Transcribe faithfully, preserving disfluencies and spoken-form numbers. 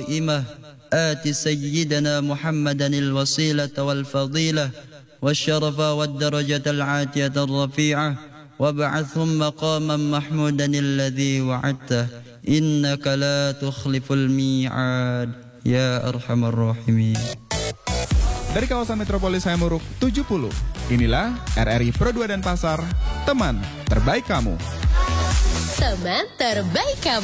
قائمة آت سيدنا محمدا الوسيلة والفضيلة والشرف والدرجة العاتية الرفيعة وابعثهم مقاما محمودا الذي وعدته إنك لا تخلف الميعاد يا أرحم الراحمين. Dari kawasan Metropolis Hayamuruk tujuh puluh, inilah R R I Pro dua Denpasar, teman terbaik kamu. Teman terbaik kamu.